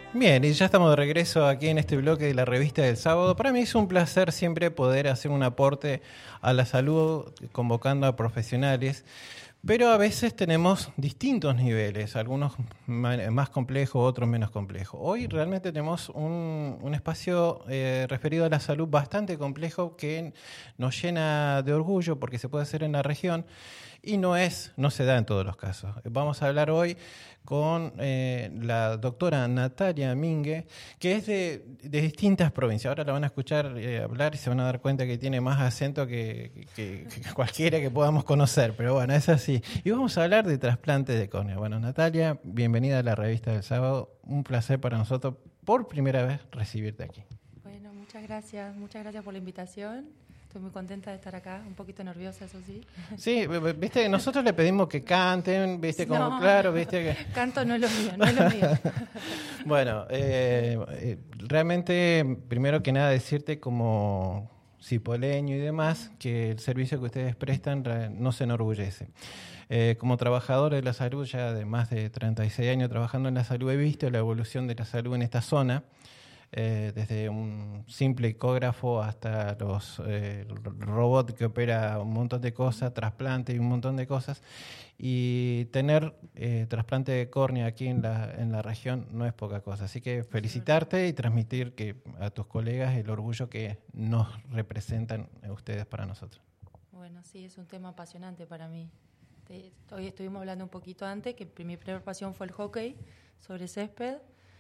Bien, y ya estamos de regreso aquí en este bloque de la revista del sábado. Para mí es un placer siempre poder hacer un aporte a la salud convocando a profesionales, pero a veces tenemos distintos niveles, algunos más complejos, otros menos complejos. Hoy realmente tenemos un espacio referido a la salud bastante complejo que nos llena de orgullo porque se puede hacer en la región y no se da en todos los casos. Vamos a hablar hoy con la doctora Natalia Mingue, que es de distintas provincias. Ahora la van a escuchar hablar y se van a dar cuenta que tiene más acento que cualquiera que podamos conocer, pero bueno, es así. Y vamos a hablar de trasplante de córnea. Bueno, Natalia, bienvenida a la revista del sábado. Un placer para nosotros por primera vez recibirte aquí. Bueno, muchas gracias por la invitación. Estoy muy contenta de estar acá, un poquito nerviosa, eso sí. Sí, viste, nosotros le pedimos que canten, viste, como no, claro, viste que... Canto no es lo mío, no es lo mío. Bueno, realmente, primero que nada, decirte como cipoleño y demás, que el servicio que ustedes prestan no se enorgullece. Como trabajador de la salud, ya de más de 36 años trabajando en la salud, he visto la evolución de la salud en esta zona. Desde un simple ecógrafo hasta los robots que opera un montón de cosas, trasplante y un montón de cosas. Y tener trasplante de córnea aquí en la región no es poca cosa. Así que felicitarte y transmitir a tus colegas el orgullo que nos representan ustedes para nosotros. Bueno, sí, es un tema apasionante para mí. Hoy estuvimos hablando un poquito antes, que mi primera pasión fue el hockey sobre césped.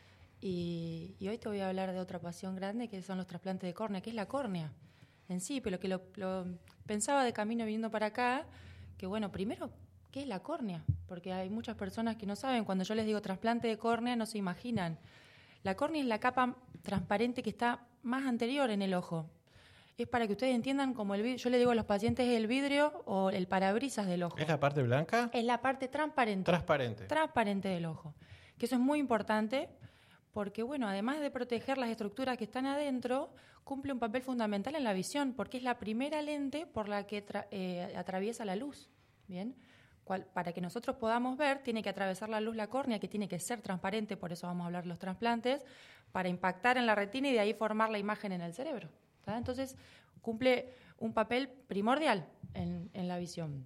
Y hoy te voy a hablar de otra pasión grande, que son los trasplantes de córnea, que es la córnea en sí. Pero que lo pensaba de camino viniendo para acá, que bueno, primero, ¿qué es la córnea? Porque hay muchas personas que no saben, cuando yo les digo trasplante de córnea, no se imaginan. La córnea es la capa transparente que está más anterior en el ojo. Es para que ustedes entiendan como el vidrio. Yo le digo a los pacientes el vidrio o el parabrisas del ojo. ¿Es la parte blanca? Es la parte transparente. Transparente del ojo. Que eso es muy importante. Porque, bueno, además de proteger las estructuras que están adentro, cumple un papel fundamental en la visión, porque es la primera lente por la que atraviesa la luz. ¿Bien? Para que nosotros podamos ver, tiene que atravesar la luz la córnea, que tiene que ser transparente, por eso vamos a hablar de los trasplantes, para impactar en la retina y de ahí formar la imagen en el cerebro. ¿Tá? Entonces, cumple un papel primordial en la visión.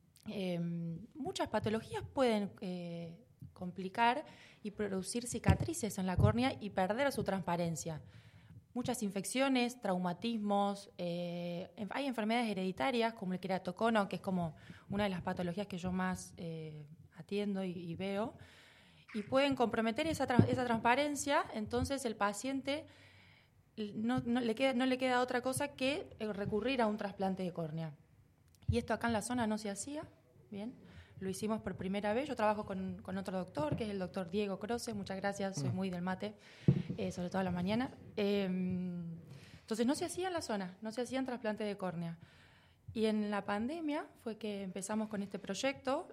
Muchas patologías pueden complicar y producir cicatrices en la córnea y perder su transparencia. Muchas infecciones, traumatismos, hay enfermedades hereditarias como el queratocono, que es como una de las patologías que yo más atiendo y veo, y pueden comprometer esa transparencia. Entonces el paciente no le queda otra cosa que recurrir a un trasplante de córnea. Y esto acá en la zona no se hacía, ¿bien? Lo hicimos por primera vez. Yo trabajo con otro doctor, que es el doctor Diego Croce. Muchas gracias, soy muy del mate, sobre todo a la mañana. Entonces no se hacía en la zona, no se hacían trasplantes de córnea. Y en la pandemia fue que empezamos con este proyecto,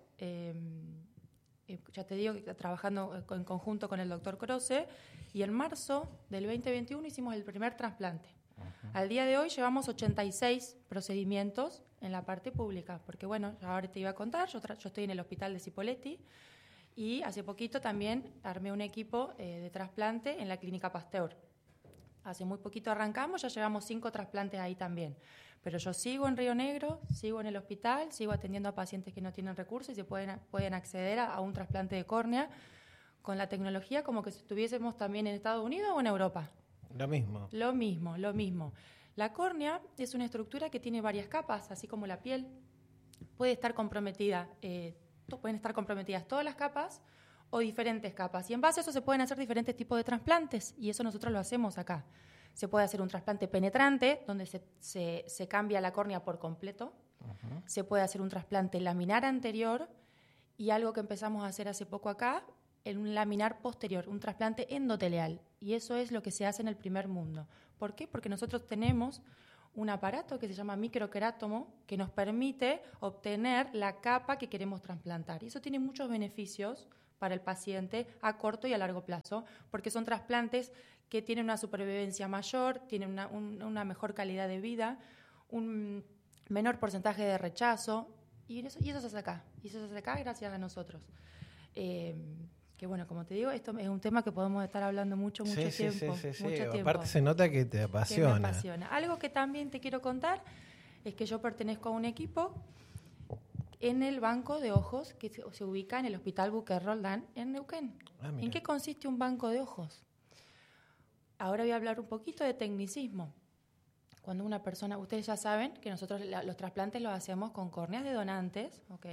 ya te digo, trabajando en conjunto con el doctor Croce, y en marzo del 2021 hicimos el primer trasplante. Al día de hoy llevamos 86 procedimientos en la parte pública, porque bueno, ahora te iba a contar, yo estoy en el hospital de Cipolletti y hace poquito también armé un equipo de trasplante en la clínica Pasteur. Hace muy poquito arrancamos, ya llevamos 5 trasplantes ahí también. Pero yo sigo en Río Negro, sigo en el hospital, sigo atendiendo a pacientes que no tienen recursos y se pueden acceder a un trasplante de córnea con la tecnología como que si estuviésemos también en Estados Unidos o en Europa. Lo mismo. Lo mismo. La córnea es una estructura que tiene varias capas, así como la piel. Puede estar comprometida, pueden estar comprometidas todas las capas o diferentes capas. Y en base a eso se pueden hacer diferentes tipos de trasplantes, y eso nosotros lo hacemos acá. Se puede hacer un trasplante penetrante, donde se cambia la córnea por completo. Uh-huh. Se puede hacer un trasplante laminar anterior, y algo que empezamos a hacer hace poco acá, en un laminar posterior, un trasplante endotelial. Y eso es lo que se hace en el primer mundo. ¿Por qué? Porque nosotros tenemos un aparato que se llama microquerátomo, que nos permite obtener la capa que queremos trasplantar. Y eso tiene muchos beneficios para el paciente a corto y a largo plazo, porque son trasplantes que tienen una supervivencia mayor, tienen una mejor calidad de vida, un menor porcentaje de rechazo, y eso se hace acá. Y eso se hace acá gracias a nosotros. Que bueno, como te digo, esto es un tema que podemos estar hablando mucho tiempo. Sí. Aparte se nota que te apasiona. Que me apasiona. Algo que también te quiero contar es que yo pertenezco a un equipo en el Banco de Ojos que se ubica en el Hospital Buquer Roldán en Neuquén. ¿En qué consiste un banco de ojos? Ahora voy a hablar un poquito de tecnicismo. Cuando una persona, ustedes ya saben que nosotros los trasplantes los hacemos con córneas de donantes, ¿ok?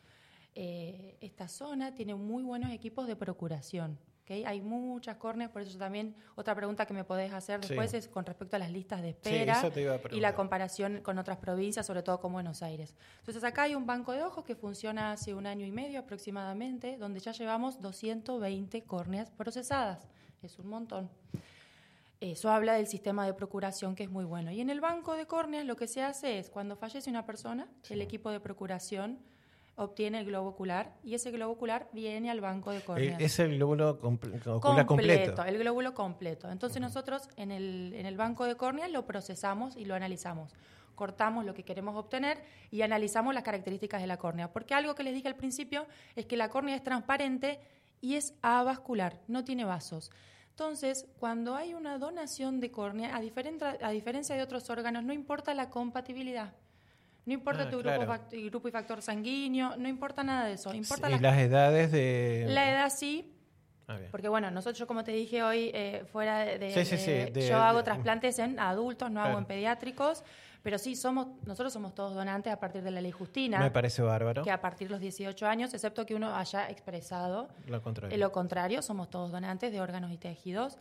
Esta zona tiene muy buenos equipos de procuración, ¿okay? Hay muchas córneas, por eso también otra pregunta que me podés hacer después es con respecto a las listas de espera y la comparación con otras provincias, sobre todo con Buenos Aires. Entonces acá hay un banco de ojos que funciona hace 1 año y medio aproximadamente, donde ya llevamos 220 córneas procesadas. Es un montón. Eso habla del sistema de procuración que es muy bueno. Y en el banco de córneas lo que se hace es, cuando fallece una persona, el equipo de procuración obtiene el globo ocular y ese globo ocular viene al banco de córneas. Es el glóbulo ocular completo. El glóbulo completo. Entonces nosotros en el banco de córneas lo procesamos y lo analizamos. Cortamos lo que queremos obtener y analizamos las características de la córnea. Porque algo que les dije al principio es que la córnea es transparente y es avascular, no tiene vasos. Entonces, cuando hay una donación de córnea, a diferencia de otros órganos, no importa la compatibilidad. No importa tu grupo y factor sanguíneo, no importa nada de eso. Importa las edades de... La edad sí, porque bueno, yo como te dije hoy, fuera yo hago trasplantes en adultos, no hago en pediátricos, pero sí, nosotros somos todos donantes a partir de la ley Justina. Me parece bárbaro. Que a partir de los 18 años, excepto que uno haya expresado lo contrario, somos todos donantes de órganos y tejidos.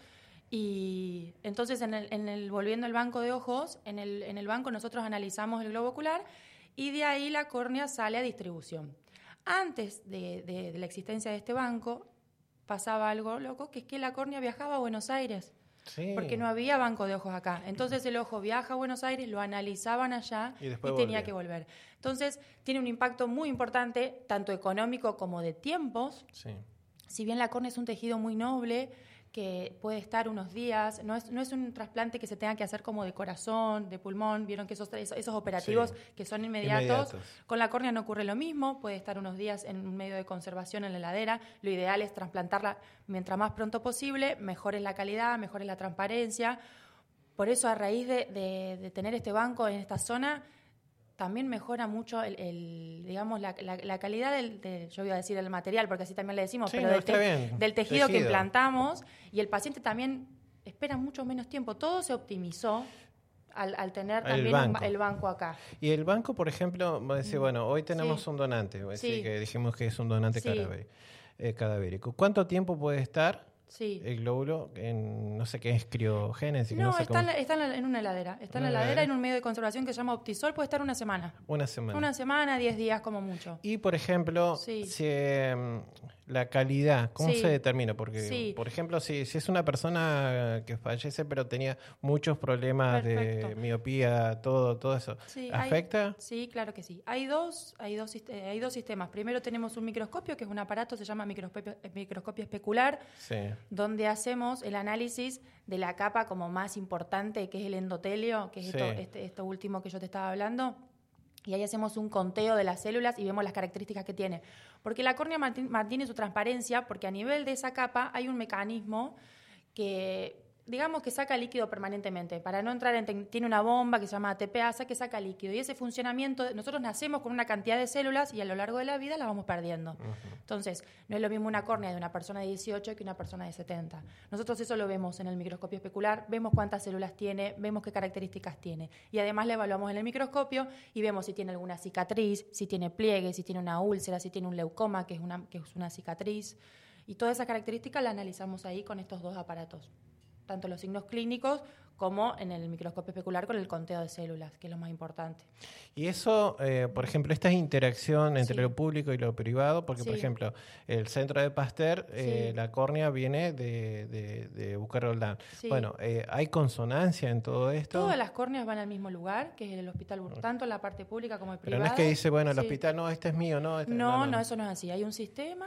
Y entonces, volviendo al banco de ojos, en el banco nosotros analizamos el globo ocular y de ahí la córnea sale a distribución. Antes de la existencia de este banco, pasaba algo loco, que es que la córnea viajaba a Buenos Aires, porque no había banco de ojos acá. Entonces el ojo viaja a Buenos Aires, lo analizaban allá y tenía que volver. Entonces tiene un impacto muy importante, tanto económico como de tiempos. Sí. Si bien la córnea es un tejido muy noble, que puede estar unos días, no es un trasplante que se tenga que hacer como de corazón, de pulmón, vieron que esos operativos que son inmediatos, con la córnea no ocurre lo mismo, puede estar unos días en un medio de conservación en la heladera, lo ideal es trasplantarla mientras más pronto posible, mejor es la calidad, mejor es la transparencia, por eso a raíz de tener este banco en esta zona, también mejora mucho digamos la calidad yo voy a decir el material, porque así también le decimos, pero del tejido que implantamos, y el paciente también espera mucho menos tiempo. Todo se optimizó al tener también el banco acá. Y el banco, por ejemplo, va a decir, bueno, hoy tenemos un donante, que dijimos que es un donante cadavérico. ¿Cuánto tiempo puede estar el glóbulo en, no sé qué es, criogénesis? Está en una heladera. Está en la heladera en un medio de conservación que se llama Optisol, puede estar una semana. Una semana, 10 días como mucho. Y, por ejemplo, la calidad, ¿cómo se determina? Porque, por ejemplo, si es una persona que fallece pero tenía muchos problemas de miopía, todo eso, ¿afecta? Sí, claro que sí. Hay dos sistemas. Primero tenemos un microscopio, que es un aparato, se llama microscopio especular, donde hacemos el análisis de la capa como más importante, que es el endotelio, que es esto último que yo te estaba hablando. Y ahí hacemos un conteo de las células y vemos las características que tiene. Porque la córnea mantiene su transparencia, porque a nivel de esa capa hay un mecanismo que, digamos, que saca líquido permanentemente. Para no entrar tiene una bomba que se llama ATPasa que saca líquido. Y ese funcionamiento, nosotros nacemos con una cantidad de células y a lo largo de la vida las vamos perdiendo. Uh-huh. Entonces, no es lo mismo una córnea de una persona de 18 que una persona de 70. Nosotros eso lo vemos en el microscopio especular, vemos cuántas células tiene, vemos qué características tiene. Y además la evaluamos en el microscopio y vemos si tiene alguna cicatriz, si tiene pliegue, si tiene una úlcera, si tiene un leucoma, que es una cicatriz. Y toda esa característica la analizamos ahí con estos dos aparatos. Tanto los signos clínicos como en el microscopio especular con el conteo de células, que es lo más importante. Y eso, por ejemplo, esta interacción entre lo público y lo privado, porque, por ejemplo, el centro de Pasteur, la córnea viene de Buquer Roldán. Sí. Bueno, ¿hay consonancia en todo esto? Todas las córneas van al mismo lugar, que es el hospital, tanto la parte pública como el privado. Pero no es que dice, bueno, el hospital, no, este es mío, no. No, eso no es así. Hay un sistema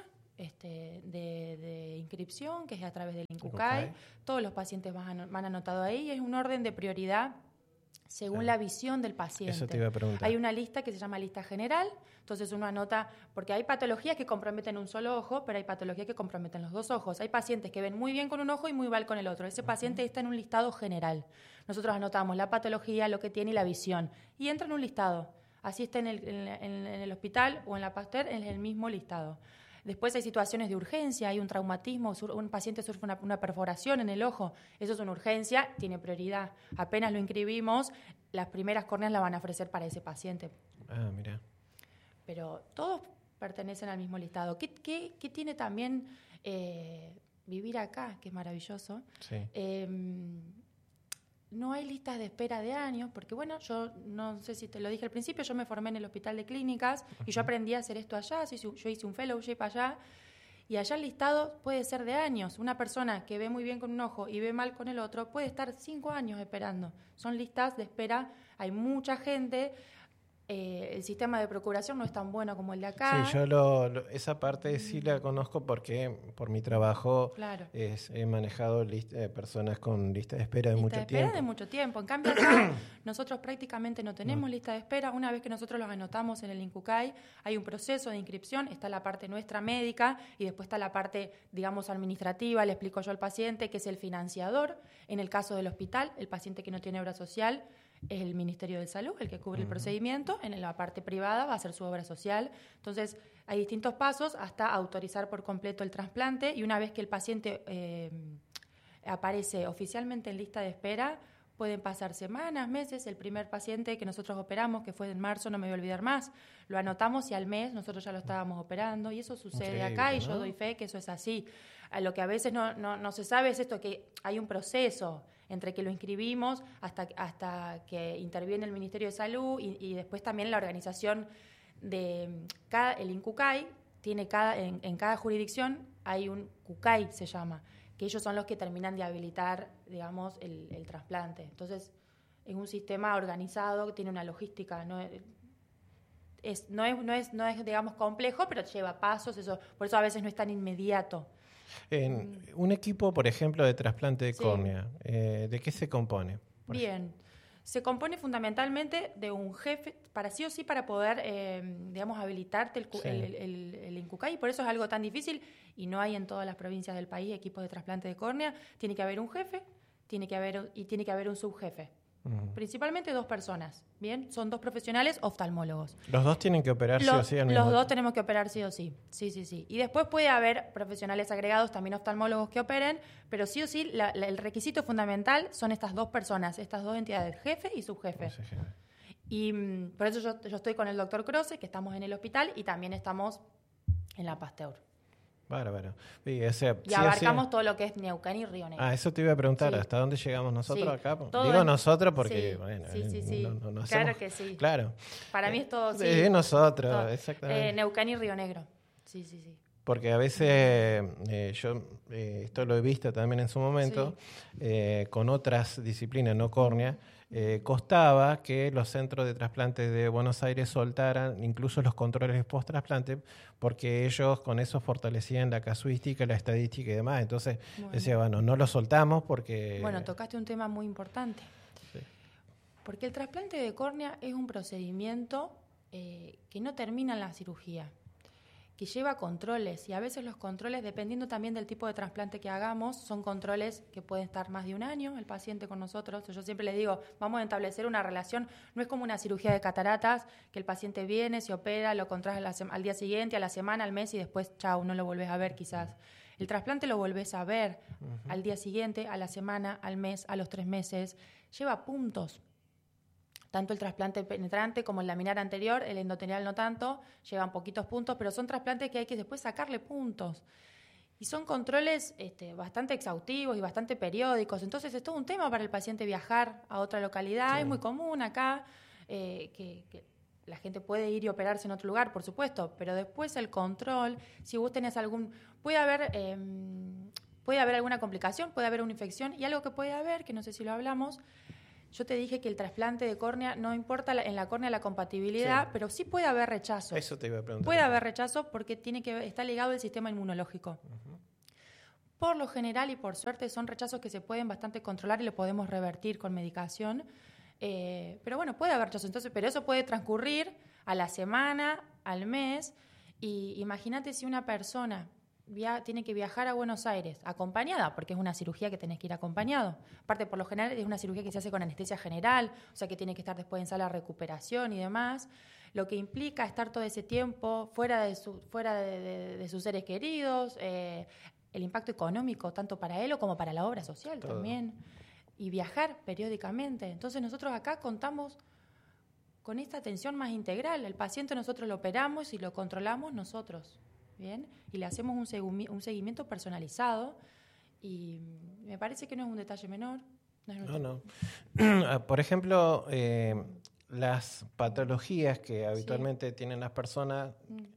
de inscripción, que es a través del INCUCAI. Todos los pacientes van anotados ahí, es un orden de prioridad según la visión del paciente. Eso te iba a preguntar. Hay una lista que se llama lista general, entonces uno anota, porque hay patologías que comprometen un solo ojo, pero hay patologías que comprometen los dos ojos. Hay pacientes que ven muy bien con un ojo y muy mal con el otro. Ese paciente está en un listado general. Nosotros anotamos la patología, lo que tiene y la visión, y entra en un listado. Así está en el hospital o en la Pasteur, en el mismo listado. Después hay situaciones de urgencia, hay un traumatismo, un paciente sufre una perforación en el ojo, eso es una urgencia, tiene prioridad. Apenas lo inscribimos, las primeras córneas las van a ofrecer para ese paciente. Ah, mira. Pero todos pertenecen al mismo listado. ¿Qué tiene también vivir acá, que es maravilloso? Sí. No hay listas de espera de años, porque bueno, yo no sé si te lo dije al principio, yo me formé en el Hospital de Clínicas y yo aprendí a hacer esto allá, yo hice un fellowship allá, y allá el listado puede ser de años. Una persona que ve muy bien con un ojo y ve mal con el otro puede estar 5 años esperando. Son listas de espera, hay mucha gente. El sistema de procuración no es tan bueno como el de acá. Sí, yo esa parte sí la conozco porque por mi trabajo he manejado personas con lista de espera de mucho tiempo. De mucho tiempo. En cambio acá nosotros prácticamente no tenemos lista de espera. Una vez que nosotros los anotamos en el INCUCAI, hay un proceso de inscripción, está la parte nuestra médica y después está la parte, digamos, administrativa, le explico yo al paciente, que es el financiador. En el caso del hospital, el paciente que no tiene obra social es el Ministerio de Salud el que cubre el procedimiento. En la parte privada va a ser su obra social. Entonces, hay distintos pasos hasta autorizar por completo el trasplante, y una vez que el paciente aparece oficialmente en lista de espera, pueden pasar semanas, meses. El primer paciente que nosotros operamos, que fue en marzo, no me voy a olvidar más, lo anotamos y al mes nosotros ya lo estábamos operando, y eso sucede acá, y yo doy fe que eso es así. Lo que a veces no se sabe es esto, que hay un proceso entre que lo inscribimos hasta que interviene el Ministerio de Salud y después también la organización de el INCUCAI tiene en cada jurisdicción hay un CUCAI, se llama, que ellos son los que terminan de habilitar, digamos, el trasplante. Entonces, es un sistema organizado que tiene una logística, no es, digamos, complejo, pero lleva pasos, por eso a veces no es tan inmediato. En un equipo, por ejemplo, de trasplante de córnea, ¿de qué se compone? Bien, se compone fundamentalmente de un jefe, para sí o sí, para poder, digamos, habilitarte el INCUCAI, y por eso es algo tan difícil, y no hay en todas las provincias del país equipos de trasplante de córnea. Tiene que haber un jefe, tiene que haber un subjefe. Principalmente 2 personas, ¿bien? Son 2 profesionales oftalmólogos. ¿Los 2 tienen que operar sí o sí al mismo tiempo? Los 2 tenemos que operar sí o sí. Sí. Y después puede haber profesionales agregados, también oftalmólogos, que operen, pero sí o sí el requisito fundamental son estas 2 personas, estas 2 entidades, jefe y subjefe. Y por eso yo estoy con el doctor Croce, que estamos en el hospital, y también estamos en la Pasteur. Bárbaro. Y abarcamos todo lo que es Neuquén y Río Negro. Eso te iba a preguntar, ¿hasta dónde llegamos nosotros acá? Nosotros porque, no hacemos, claro que sí. Claro. Para mí es todo, nosotros, todo. Exactamente. Neuquén y Río Negro. Sí. Porque a veces, yo esto lo he visto también en su momento, con otras disciplinas, no córnea, costaba que los centros de trasplante de Buenos Aires soltaran incluso los controles post-trasplante, porque ellos con eso fortalecían la casuística, la estadística y demás. Entonces decía, no lo soltamos porque... Bueno, tocaste un tema muy importante. Sí. Porque el trasplante de córnea es un procedimiento que no termina en la cirugía, que lleva controles, y a veces los controles, dependiendo también del tipo de trasplante que hagamos, son controles que pueden estar más de un año el paciente con nosotros. Yo siempre le digo, vamos a establecer una relación, no es como una cirugía de cataratas, que el paciente viene, se opera, lo contraes al día siguiente, a la semana, al mes, y después, chao, no lo volvés a ver quizás. El trasplante lo volvés a ver al día siguiente, a la semana, al mes, a los 3 meses. Lleva puntos. Tanto el trasplante penetrante como el laminar anterior, el endotelial no tanto, llevan poquitos puntos, pero son trasplantes que hay que después sacarle puntos. Y son controles bastante exhaustivos y bastante periódicos. Entonces es todo un tema para el paciente viajar a otra localidad. Sí. Es muy común acá que la gente puede ir y operarse en otro lugar, por supuesto, pero después el control, si vos tenés puede haber alguna complicación, puede haber una infección, y algo que puede haber, que no sé si lo hablamos. Yo te dije que el trasplante de córnea, no importa en la córnea la compatibilidad, pero sí puede haber rechazo. Eso te iba a preguntar. Puede haber rechazo porque está ligado al sistema inmunológico. Por lo general y por suerte son rechazos que se pueden bastante controlar y lo podemos revertir con medicación. Pero bueno, puede haber rechazo. Entonces, pero eso puede transcurrir a la semana, al mes. Y imagínate si una persona tiene que viajar a Buenos Aires acompañada, porque es una cirugía que tenés que ir acompañado. Aparte, por lo general, es una cirugía que se hace con anestesia general, o sea que tiene que estar después en sala de recuperación y demás, lo que implica estar todo ese tiempo fuera de sus seres queridos, el impacto económico tanto para él como para la obra social todo. También, y viajar periódicamente. Entonces nosotros acá contamos con esta atención más integral. El paciente nosotros lo operamos y lo controlamos nosotros. ¿Bien? Y le hacemos un seguimiento personalizado y me parece que no es un detalle menor. No. Por ejemplo, las patologías que habitualmente tienen las personas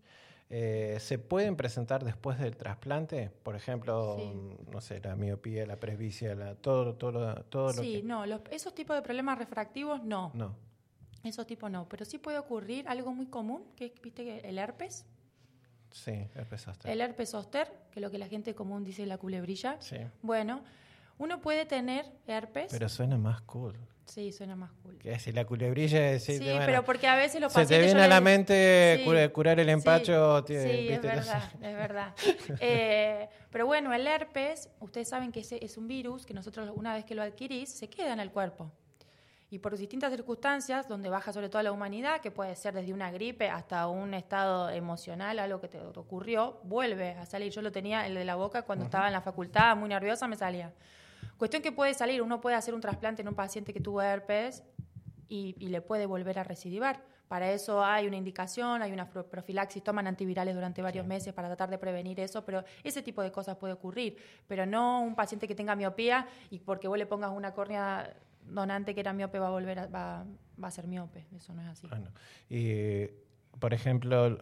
¿se pueden presentar después del trasplante? Por ejemplo, no sé, la miopía, la presbicia, todo lo Sí, que... no, esos tipos de problemas refractivos no. No. Esos tipos no, pero sí puede ocurrir algo muy común, que es, viste, el herpes. Sí, herpes zóster. El herpes zóster, que es lo que la gente común dice la culebrilla. Sí. Bueno, uno puede tener herpes. Pero suena más cool. Sí, suena más cool. Que si la culebrilla es... Sí, pero porque a veces los pacientes... Se te viene a la mente curar el empacho. Sí, es verdad. Pero bueno, el herpes, ustedes saben que es un virus que nosotros una vez que lo adquirís, se queda en el cuerpo. Y por distintas circunstancias, donde baja sobre todo la humanidad, que puede ser desde una gripe hasta un estado emocional, algo que te ocurrió, vuelve a salir. Yo lo tenía, el de la boca, cuando estaba en la facultad, muy nerviosa, me salía. Cuestión que puede salir, uno puede hacer un trasplante en un paciente que tuvo herpes y le puede volver a recidivar. Para eso hay una indicación, hay una profilaxis, toman antivirales durante varios meses para tratar de prevenir eso, pero ese tipo de cosas puede ocurrir. Pero no un paciente que tenga miopía y porque vos le pongas una córnea donante que era miope va a ser miope. Eso no es así. Bueno, y por ejemplo,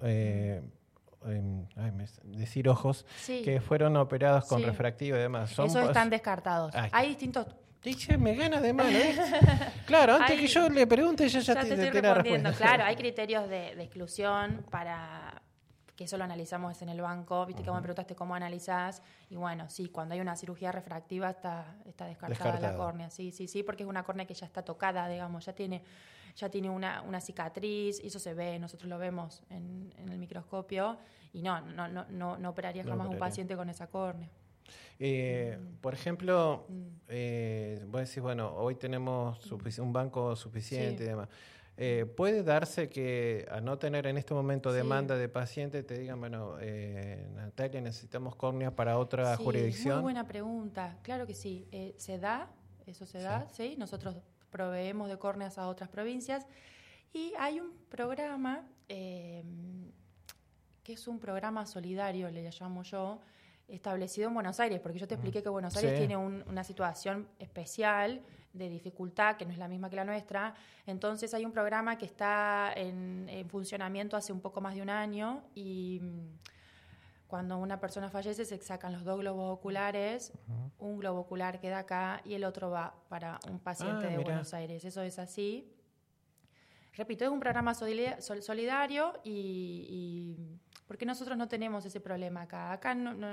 decir ojos que fueron operados con refractiva y demás. Esos están descartados. Hay distintos... Me gana de mano. Claro, antes que yo le pregunte, ella ya te estoy la respondiendo. Claro, hay criterios de exclusión para... que eso lo analizamos en el banco, viste que vos me preguntaste cómo analizás, y bueno, sí, cuando hay una cirugía refractiva está descartada la córnea, sí, porque es una córnea que ya está tocada, digamos, ya tiene una cicatriz, y eso se ve, nosotros lo vemos en el microscopio, y no operaría jamás un paciente con esa córnea. Por ejemplo, vos decís, bueno, hoy tenemos un banco suficiente y demás. ¿Puede darse que a no tener en este momento demanda de pacientes te digan, bueno, Natalia, necesitamos córnea para otra jurisdicción? Muy buena pregunta, claro que sí. Se da, ¿sí? Nosotros proveemos de córneas a otras provincias y hay un programa que es un programa solidario, le llamo yo, establecido en Buenos Aires, porque yo te expliqué que Buenos Aires tiene una situación especial de dificultad, que no es la misma que la nuestra. Entonces hay un programa que está en funcionamiento hace un poco más de un año y cuando una persona fallece se sacan los 2 globos oculares, un globo ocular queda acá y el otro va para un paciente de Buenos Aires. Eso es así. Repito, es un programa solidario y porque nosotros no tenemos ese problema acá. Acá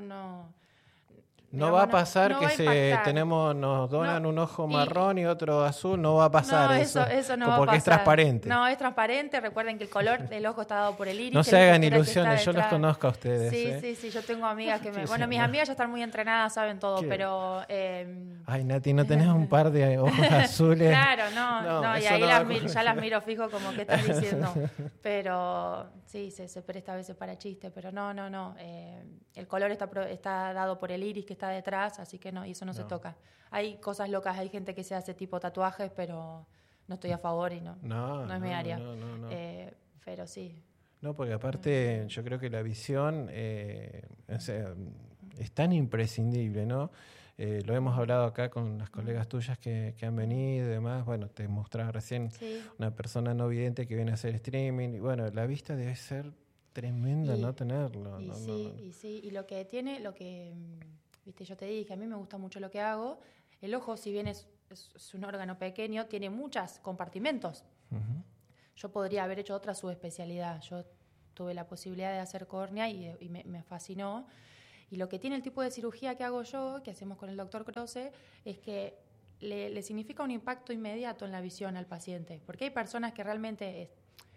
no va a pasar que nos donan un ojo marrón y otro azul, no va a pasar eso no va a pasar. Porque es transparente. No, es transparente, recuerden que el color del ojo está dado por el iris. No se hagan ilusiones, yo los conozco a ustedes. Sí, yo tengo amigas que mis amigas ya están muy entrenadas, saben todo, pero... Ay, Nati, ¿no tenés un par de ojos azules? Claro, no, y ahí ya las miro fijo como que estás diciendo. Pero sí, se presta a veces para chiste, pero no. El color está dado por el iris que está detrás, así que no, y eso no se toca. Hay cosas locas, hay gente que se hace tipo tatuajes, pero no estoy a favor y no es mi área. No. Pero sí. No, porque aparte yo creo que la visión es tan imprescindible, ¿no? Lo hemos hablado acá con las colegas tuyas que han venido y demás. Bueno, te mostraba recién una persona no vidente que viene a hacer streaming. Y bueno, la vista debe ser tremenda no tenerlo. Y lo que viste, yo te dije, a mí me gusta mucho lo que hago. El ojo, si bien es un órgano pequeño, tiene muchos compartimentos. Uh-huh. Yo podría haber hecho otra subespecialidad. Yo tuve la posibilidad de hacer córnea y me fascinó. Y lo que tiene el tipo de cirugía que hago yo, que hacemos con el doctor Croce, es que le significa un impacto inmediato en la visión al paciente, porque hay personas que realmente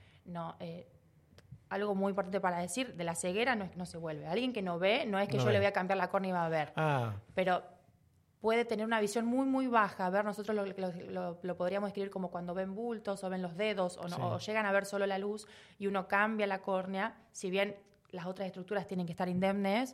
algo muy importante para decir, de la ceguera no se vuelve. Alguien que no ve, no es que yo le voy a cambiar la córnea y va a ver. Pero puede tener una visión muy, muy baja. A ver, nosotros lo podríamos describir como cuando ven bultos o ven los dedos o llegan a ver solo la luz y uno cambia la córnea. Si bien las otras estructuras tienen que estar indemnes,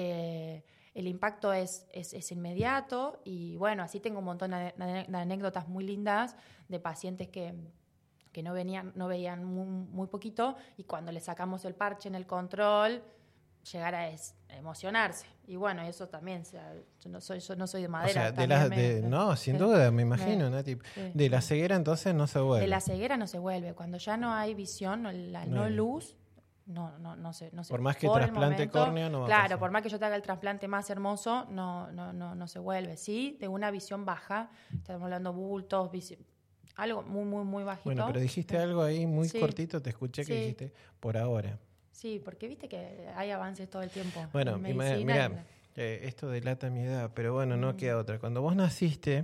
el impacto es inmediato. Y bueno, así tengo un montón de anécdotas muy lindas de pacientes que no veían muy poquito, y cuando le sacamos el parche en el control, llegar a emocionarse. Y bueno, eso también, yo no soy de madera. O sea, sin duda, me imagino, Nati. De la ceguera entonces no se vuelve. De la ceguera no se vuelve. Cuando ya no hay visión, la no luz, no se por más que trasplante córnea no va a pasar. Claro, por más que yo te haga el trasplante más hermoso, no se vuelve. Sí, de una visión baja, estamos hablando bultos, algo muy, muy, muy bajito. Bueno, pero dijiste algo ahí muy cortito, te escuché que dijiste por ahora. Sí, porque viste que hay avances todo el tiempo. Bueno, mira, esto delata mi edad, pero bueno, no queda otra. Cuando vos naciste,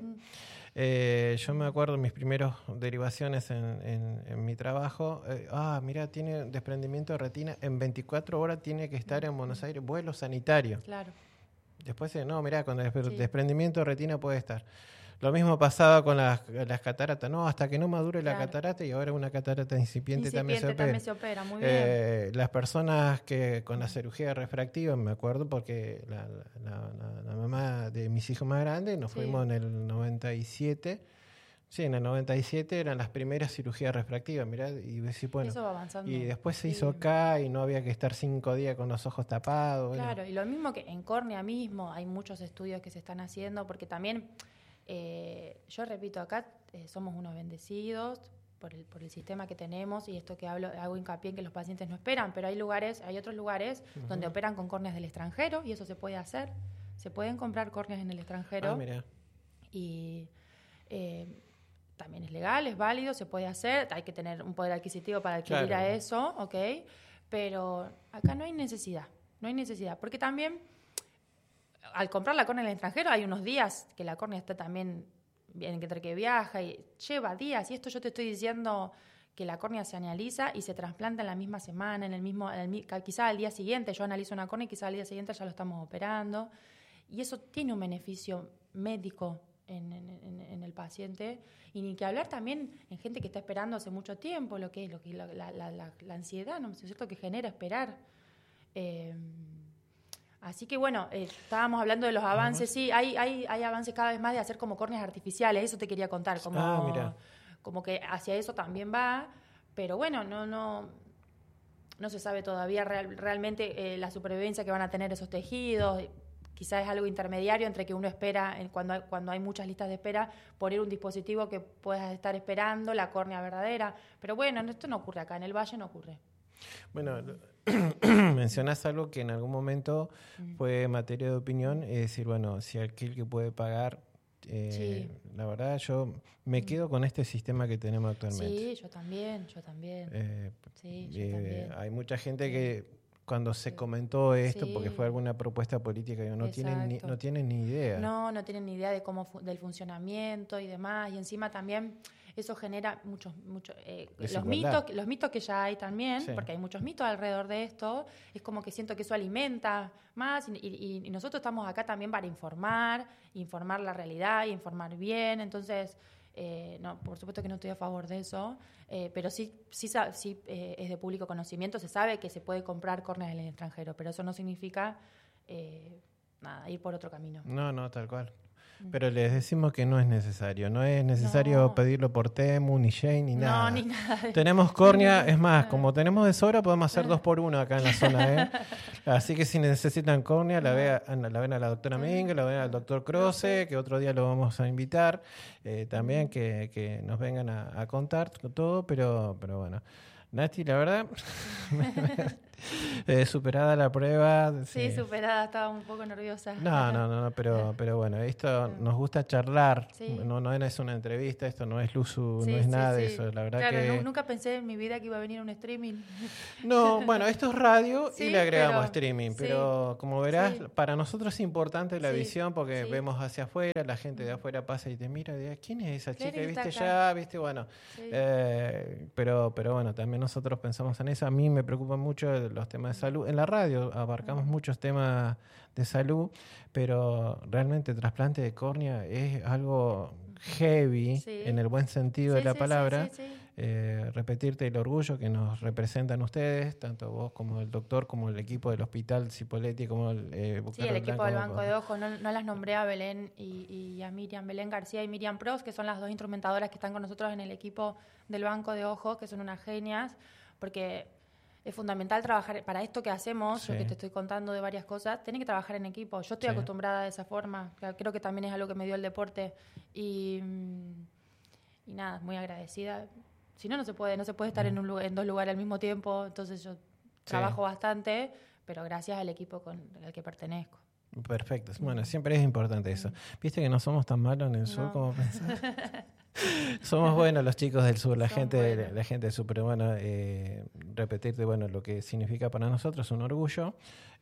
yo me acuerdo de mis primeras derivaciones en mi trabajo. Mira, tiene desprendimiento de retina, en 24 horas tiene que estar en Buenos Aires, vuelo sanitario. Claro. Después, mira, con desprendimiento de retina puede estar. Lo mismo pasaba con las cataratas, hasta que no madure la catarata, y ahora una catarata incipiente también se opera. Muy bien. Las personas que con la cirugía refractiva, me acuerdo porque la mamá de mis hijos más grandes, nos fuimos en el 97. Sí, en el 97 eran las primeras cirugías refractivas, mirá, y decís, bueno, eso va avanzando. Y después se hizo acá y no había que estar 5 días con los ojos tapados. Claro, y lo mismo que en córnea mismo, hay muchos estudios que se están haciendo, porque también... yo repito, acá somos unos bendecidos por el sistema que tenemos, y esto que hago hincapié en que los pacientes no esperan, pero hay otros lugares donde operan con córneas del extranjero, y eso se puede hacer. Se pueden comprar córneas en el extranjero. Mira. Y también es legal, es válido, se puede hacer. Hay que tener un poder adquisitivo para adquirir a eso, ¿ok? Pero acá no hay necesidad, porque también... Al comprar la córnea en el extranjero hay unos días que la córnea está también bien, entre que viaja, y lleva días, y esto yo te estoy diciendo que la córnea se analiza y se trasplanta en la misma semana, quizá al día siguiente. Yo analizo una córnea y quizá al día siguiente ya lo estamos operando, y eso tiene un beneficio médico en el paciente, y ni que hablar también en gente que está esperando hace mucho tiempo, la ansiedad, ¿no es cierto?, que genera esperar. Así que bueno, estábamos hablando de los avances. Sí, hay avances cada vez más de hacer como córneas artificiales. Eso te quería contar, como que hacia eso también va. Pero bueno, no se sabe todavía realmente la supervivencia que van a tener esos tejidos. Quizás es algo intermediario entre que uno espera, cuando hay muchas listas de espera, poner un dispositivo que puedas estar esperando, la córnea verdadera. Pero bueno, esto no ocurre acá, en el Valle no ocurre. Bueno, mencionás algo que en algún momento fue materia de opinión, es decir, bueno, si aquel que puede pagar, la verdad yo me quedo con este sistema que tenemos actualmente. Sí, yo también. Yo también. Hay mucha gente que cuando se comentó esto, porque fue alguna propuesta política, no tienen ni idea. No tienen ni idea de del funcionamiento y demás, y encima también... Eso genera muchos los mitos que ya hay también, porque hay muchos mitos alrededor de esto. Es como que siento que eso alimenta más, y nosotros estamos acá también para informar la realidad y informar bien. Entonces, por supuesto que no estoy a favor de eso, pero sí es de público conocimiento. Se sabe que se puede comprar córneas en el extranjero, pero eso no significa ir por otro camino. No, tal cual. Pero les decimos que no es necesario pedirlo por Temu, ni Shane, ni nada. No, ni nada. Tenemos córnea, es más, como tenemos de sobra, podemos hacer 2x1 acá en la zona, Así que si necesitan córnea, la ven a la doctora Mingue, la ven al doctor Croce, que otro día lo vamos a invitar, también que nos vengan a contar todo, pero bueno. Nati, la verdad, Superada la prueba. Sí, superada, estaba un poco nerviosa. No, pero bueno, esto nos gusta charlar. Sí. No es una entrevista, esto no es Luzu, no es nada de eso. La verdad claro, nunca pensé en mi vida que iba a venir un streaming. No, bueno, esto es radio y le agregamos streaming, pero como verás, para nosotros es importante la visión porque vemos hacia afuera, la gente de afuera pasa y te mira y dice, ¿quién es esa chica? ¿Viste ya? ¿Viste? Bueno, pero bueno, también nosotros pensamos en eso. A mí me preocupan mucho los temas de salud. En la radio abarcamos muchos temas de salud, pero realmente el trasplante de córnea es algo heavy en el buen sentido de la palabra. Repetirte el orgullo que nos representan ustedes, tanto vos como el doctor, como el equipo del Hospital Cipolletti, como el el equipo del Banco de Ojos. No las nombré a Belén y a Miriam, Belén García y Miriam Pros, que son las dos instrumentadoras que están con nosotros en el equipo del Banco de Ojos, que son unas genias, porque es fundamental trabajar para esto que hacemos, yo que te estoy contando de varias cosas, tenés que trabajar en equipo. Yo estoy acostumbrada de esa forma, creo que también es algo que me dio el deporte y nada, muy agradecida. Si no se puede estar en dos lugares al mismo tiempo, entonces yo trabajo bastante, pero gracias al equipo al que pertenezco. Perfecto, bueno, siempre es importante eso. Viste que no somos tan malos en el sur como pensás. Somos buenos los chicos del sur, la gente del sur, pero bueno, repetirte lo que significa para nosotros es un orgullo.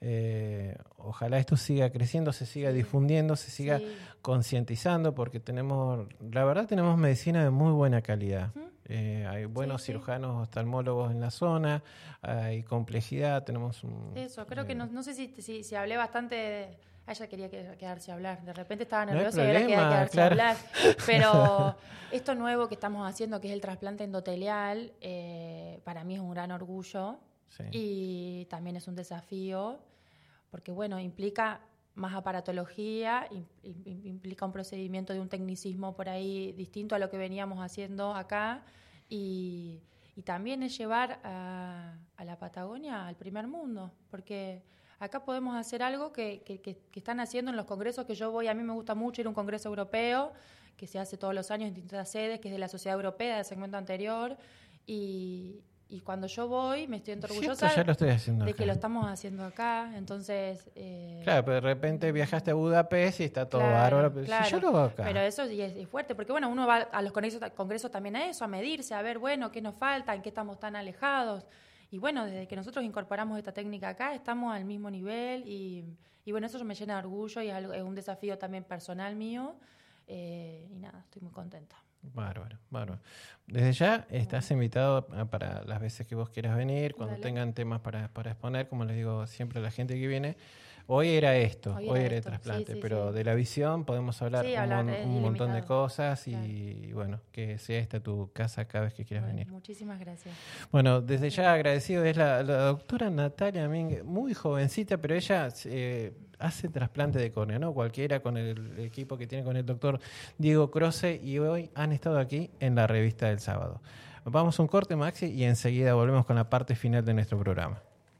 Ojalá esto siga creciendo, se siga difundiendo, se siga concientizando, porque tenemos medicina de muy buena calidad. Hay buenos cirujanos oftalmólogos en la zona, hay complejidad, tenemos un... Eso, creo que no sé si hablé bastante... Ella quería quedarse a hablar. De repente estaba nerviosa y ahora quería quedarse a hablar. Pero esto nuevo que estamos haciendo, que es el trasplante endotelial, para mí es un gran orgullo. Sí. Y también es un desafío, porque implica más aparatología, implica un procedimiento de un tecnicismo por ahí distinto a lo que veníamos haciendo acá. Y también es llevar a la Patagonia al primer mundo, porque... Acá podemos hacer algo que están haciendo en los congresos que yo voy. A mí me gusta mucho ir a un congreso europeo que se hace todos los años en distintas sedes, que es de la Sociedad Europea, del segmento anterior. Y cuando yo voy, me estoy orgullosa de que lo estamos haciendo acá. Entonces... Claro, pero de repente viajaste a Budapest y está todo bárbaro. Pero si yo lo hago acá. Pero eso es fuerte, porque uno va a los congresos también a eso, a medirse, a ver, qué nos falta, en qué estamos tan alejados. Y desde que nosotros incorporamos esta técnica acá, estamos al mismo nivel y eso me llena de orgullo y es un desafío también personal mío. Y nada, estoy muy contenta. Bárbaro. Desde ya estás invitado para las veces que vos quieras venir, cuando tengan temas para exponer, como les digo siempre a la gente que viene. Hoy era esto, hoy era el trasplante, pero de la visión podemos hablar un montón de cosas y que sea esta tu casa cada vez que quieras venir. Muchísimas gracias. Bueno, desde ya agradecido, es la doctora Natalia Mínguez, muy jovencita, pero ella hace trasplante de córnea, ¿no? Cualquiera con el equipo que tiene con el doctor Diego Croce, y hoy han estado aquí en la revista del sábado. Vamos a un corte, Maxi, y enseguida volvemos con la parte final de nuestro programa.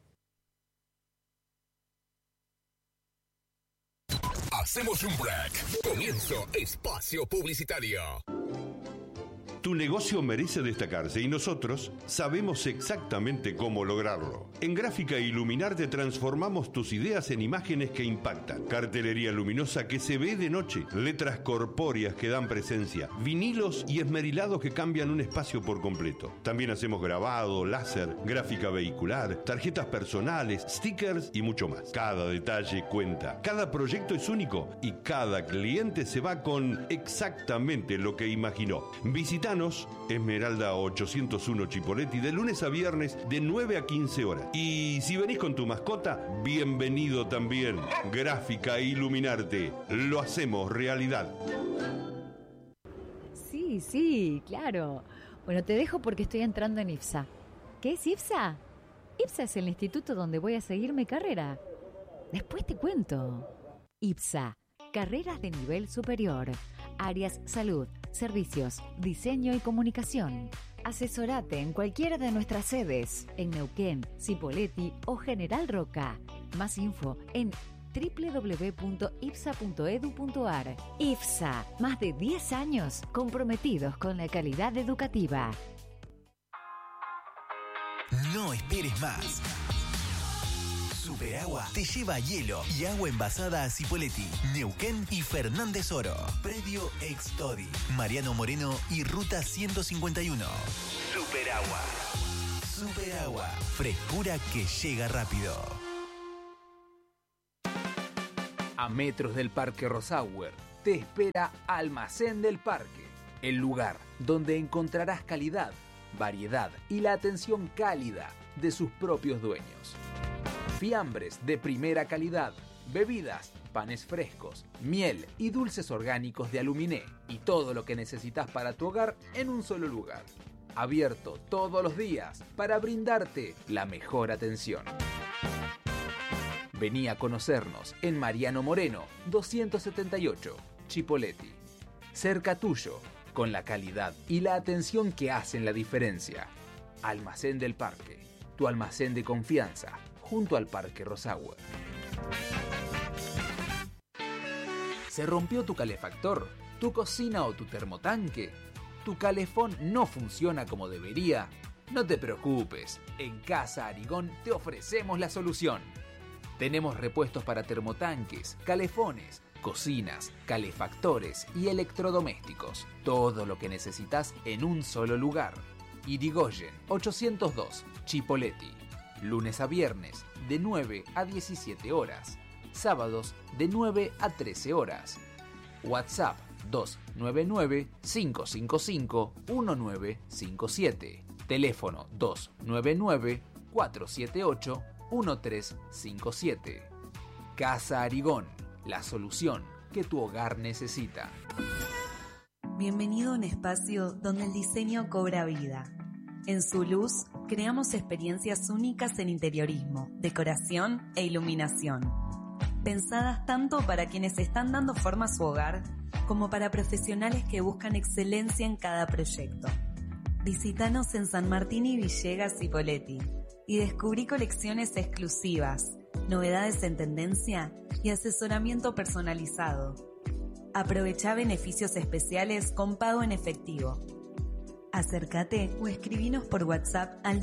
Hacemos un break. Comienzo espacio publicitario. Tu negocio merece destacarse y nosotros sabemos exactamente cómo lograrlo. En Gráfica Iluminarte transformamos tus ideas en imágenes que impactan. Cartelería luminosa que se ve de noche, letras corpóreas que dan presencia, vinilos y esmerilados que cambian un espacio por completo. También hacemos grabado, láser, gráfica vehicular, tarjetas personales, stickers y mucho más. Cada detalle cuenta, cada proyecto es único y cada cliente se va con exactamente lo que imaginó. Visítanos Esmeralda 801 Chipolletti de lunes a viernes de 9 a 15 horas. Y si venís con tu mascota, bienvenido también. Gráfica Iluminarte. Lo hacemos realidad. Sí, claro. Bueno, te dejo porque estoy entrando en IPSA. ¿Qué es IPSA? IPSA es el instituto donde voy a seguir mi carrera. Después te cuento. IPSA, carreras de nivel superior. Áreas salud, servicios, diseño y comunicación. Asesorate en cualquiera de nuestras sedes, en Neuquén, Cipolletti o General Roca. Más info en www.ipsa.edu.ar. IPSA, más de 10 años comprometidos con la calidad educativa. No esperes más. Superagua te lleva hielo y agua envasada a Cipolletti, Neuquén y Fernández Oro. Predio Extodi, Mariano Moreno y Ruta 151. Superagua. Superagua, frescura que llega rápido. A metros del Parque Rosauer te espera Almacén del Parque, el lugar donde encontrarás calidad, variedad y la atención cálida de sus propios dueños. Fiambres de primera calidad, bebidas, panes frescos, miel y dulces orgánicos de Aluminé y todo lo que necesitas para tu hogar en un solo lugar. Abierto todos los días para brindarte la mejor atención. Vení a conocernos en Mariano Moreno, 278, Chipolletti. Cerca tuyo, con la calidad y la atención que hacen la diferencia. Almacén del Parque, tu almacén de confianza, junto al Parque Rosauer. ¿Se rompió tu calefactor, tu cocina o tu termotanque? ¿Tu calefón no funciona como debería? No te preocupes, en Casa Arigón te ofrecemos la solución. Tenemos repuestos para termotanques, calefones, cocinas, calefactores y electrodomésticos. Todo lo que necesitas en un solo lugar. Irigoyen 802, Chipolletti. Lunes a viernes de 9 a 17 horas. Sábados de 9 a 13 horas. WhatsApp 299-555-1957. Teléfono 299-478-1357. Casa Arigón, la solución que tu hogar necesita. Bienvenido a un espacio donde el diseño cobra vida. En su luz, creamos experiencias únicas en interiorismo, decoración e iluminación. Pensadas tanto para quienes están dando forma a su hogar, como para profesionales que buscan excelencia en cada proyecto. Visítanos en San Martín y Villegas, Cipolletti, y descubrí colecciones exclusivas, novedades en tendencia y asesoramiento personalizado. Aprovechá beneficios especiales con pago en efectivo. Acércate o escribinos por WhatsApp al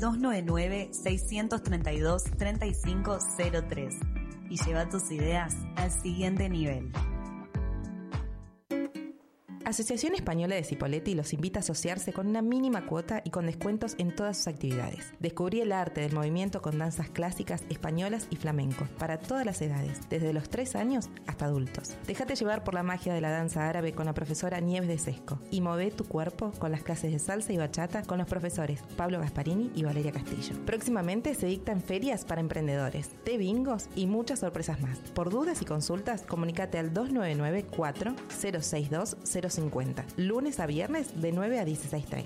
299-632-3503 y lleva tus ideas al siguiente nivel. Asociación Española de Cipolletti los invita a asociarse con una mínima cuota y con descuentos en todas sus actividades. Descubrí el arte del movimiento con danzas clásicas, españolas y flamenco, para todas las edades, desde los 3 años hasta adultos. Déjate llevar por la magia de la danza árabe con la profesora Nieves de Sesco y mové tu cuerpo con las clases de salsa y bachata con los profesores Pablo Gasparini y Valeria Castillo. Próximamente se dictan ferias para emprendedores, té bingos y muchas sorpresas más. Por dudas y consultas, comunícate al 299-4-062-050. Lunes a viernes de 9 a 16:30.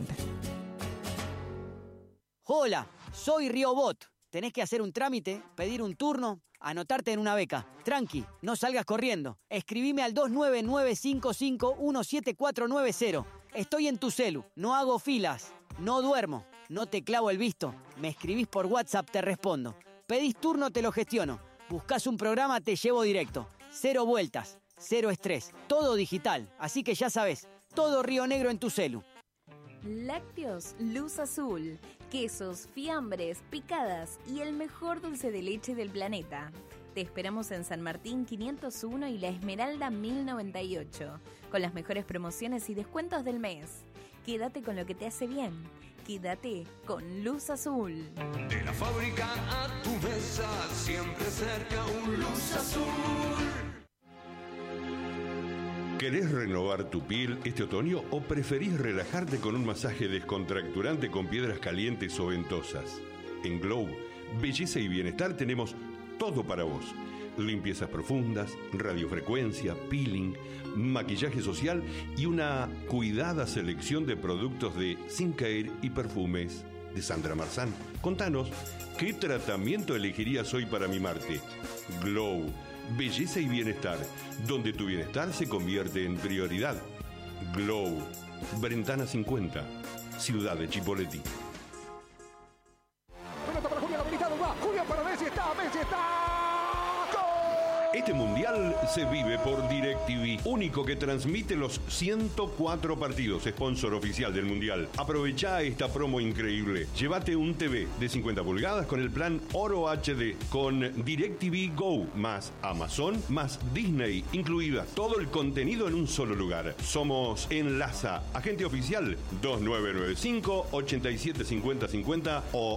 Hola, soy Riobot. Tenés que hacer un trámite, pedir un turno, anotarte en una beca. Tranqui, no salgas corriendo. Escribime al 299-551-7490. Estoy en tu celu, no hago filas, no duermo, no te clavo el visto. Me escribís por WhatsApp, te respondo. Pedís turno, te lo gestiono. Buscás un programa, te llevo directo. 0 vueltas. 0 estrés, todo digital, así que ya sabes, todo Río Negro en tu celu. Lácteos Luz Azul, quesos, fiambres, picadas y el mejor dulce de leche del planeta. Te esperamos en San Martín 501 y La Esmeralda 1098, con las mejores promociones y descuentos del mes. Quédate con lo que te hace bien. Quédate con Luz Azul. De la fábrica a tu mesa, siempre cerca un Luz Azul. ¿Querés renovar tu piel este otoño o preferís relajarte con un masaje descontracturante con piedras calientes o ventosas? En Glow, Belleza y Bienestar tenemos todo para vos. Limpiezas profundas, radiofrecuencia, peeling, maquillaje social y una cuidada selección de productos de Skincare y perfumes de Sandra Marzán. Contanos, ¿qué tratamiento elegirías hoy para mimarte? Glow, Belleza y Bienestar, donde tu bienestar se convierte en prioridad. Glow, Brentana 50, Ciudad de Chipolletti. Pelota para Julián habilitado, va. Julián para Messi está. ¡Gol! Este mundial se vive por DirecTV, único que transmite los 104 partidos, sponsor oficial del mundial. Aprovecha esta promo increíble. Llévate un TV de 50 pulgadas con el plan Oro HD, con DirecTV Go, más Amazon, más Disney incluida. Todo el contenido en un solo lugar. Somos Enlaza, agente oficial 2995-875050 o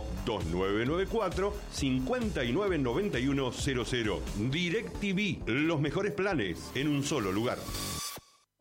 2994-599100. DirecTV, los mejores planes en un solo lugar.